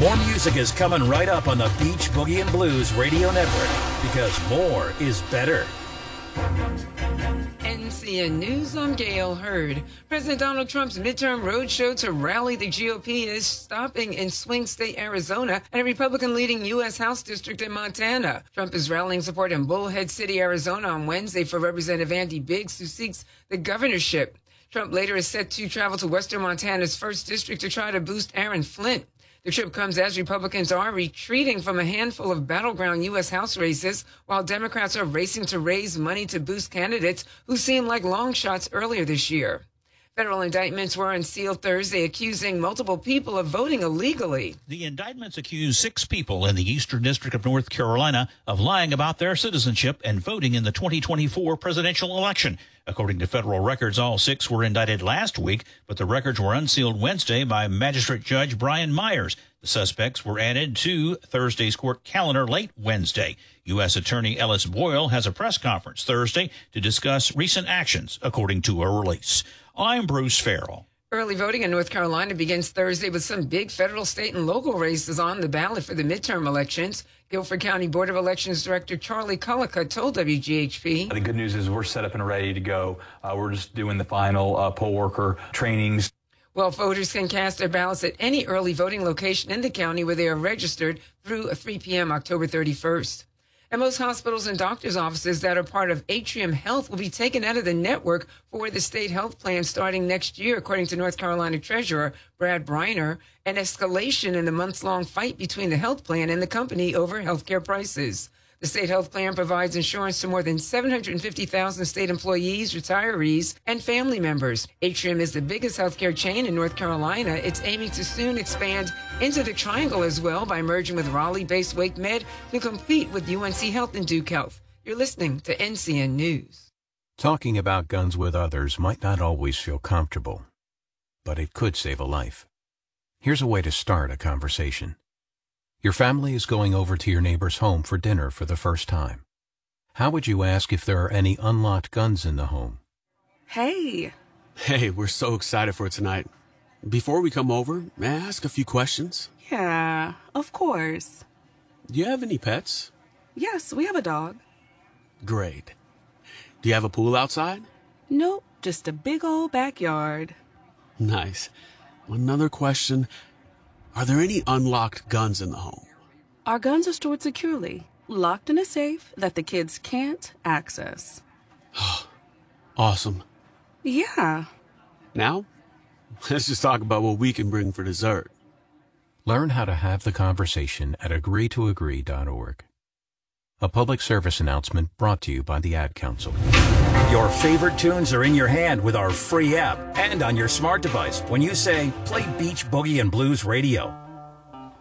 More music is coming right up on the Beach Boogie and Blues Radio Network, because more is better. NCN News, I'm Gail Hurd. President Donald Trump's midterm roadshow to rally the GOP is stopping in swing state Arizona and a Republican-leading U.S. House district in Montana. Trump is rallying support in Bullhead City, Arizona on Wednesday for Representative Andy Biggs, who seeks the governorship. Trump later is set to travel to western Montana's 1st District to try to boost Aaron Flint. The trip comes as Republicans are retreating from a handful of battleground U.S. House races, while Democrats are racing to raise money to boost candidates who seemed like long shots earlier this year. Federal indictments were unsealed Thursday, accusing multiple people of voting illegally. The indictments accuse 6 people in the Eastern District of North Carolina of lying about their citizenship and voting in the 2024 presidential election. According to federal records, all 6 were indicted last week, but the records were unsealed Wednesday by Magistrate Judge Brian Myers. The suspects were added to Thursday's court calendar late Wednesday. U.S. Attorney Ellis Boyle has a press conference Thursday to discuss recent actions, according to a release. I'm Bruce Farrell. Early voting in North Carolina begins Thursday with some big federal, state, and local races on the ballot for the midterm elections. Guilford County Board of Elections Director Charlie Cullicutt told WGHP. The good news is we're set up and ready to go. We're just doing the final poll worker trainings. Well, voters can cast their ballots at any early voting location in the county where they are registered through 3 p.m. October 31st. And most hospitals and doctors' offices that are part of Atrium Health will be taken out of the network for the state health plan starting next year, according to North Carolina Treasurer Brad Briner, an escalation in the months-long fight between the health plan and the company over healthcare prices. The state health plan provides insurance to more than 750,000 state employees, retirees, and family members. Atrium is the biggest healthcare chain in North Carolina. It's aiming to soon expand into the Triangle as well by merging with Raleigh-based WakeMed to compete with UNC Health and Duke Health. You're listening to NCN News. Talking about guns with others might not always feel comfortable, but it could save a life. Here's a way to start a conversation. Your family is going over to your neighbor's home for dinner for the first time. How would you ask if there are any unlocked guns in the home? Hey, we're so excited for tonight. Before we come over, may I ask a few questions? Yeah, of course. Do you have any pets? Yes, we have a dog. Great. Do you have a pool outside? Nope, just a big old backyard. Nice. Another question. Are there any unlocked guns in the home? Our guns are stored securely, locked in a safe that the kids can't access. Awesome. Yeah. Now, let's just talk about what we can bring for dessert. Learn how to have the conversation at agreetoagree.org. A public service announcement brought to you by the Ad Council. Your favorite tunes are in your hand with our free app and on your smart device when you say, play Beach Boogie and Blues Radio.